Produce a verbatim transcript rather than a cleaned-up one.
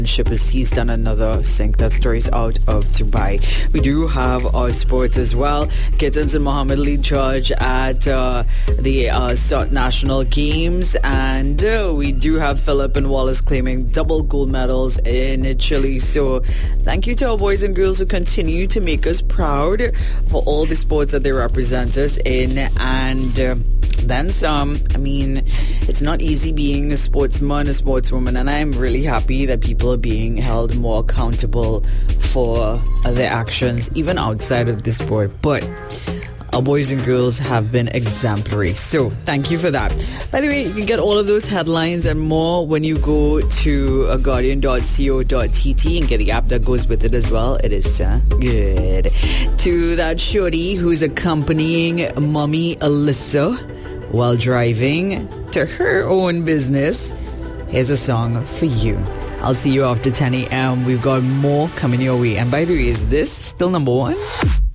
ship is seized on another sink. That story's out of Dubai. We do have our sports as well. Kittens and Muhammad Ali charge at uh, the uh, Start National Games, and uh, we do have Philip and Wallace claiming double gold medals in Chile. So thank you to our boys and girls who continue to make us proud for all the sports that they represent us in, and uh, then some. I mean, it's not easy being a sportsman, a sportswoman, and I'm really happy that people are being held more accountable for their actions, even outside of the sport. But our boys and girls have been exemplary. So thank you for that. By the way, you can get all of those headlines and more when you go to uh, guardian dot co dot t t and get the app that goes with it as well. It is uh, good. To that shorty who's accompanying mommy Alyssa while driving to her own business, here's a song for you. I'll see you after ten a.m. We've got more coming your way. And by the way, is this still number one?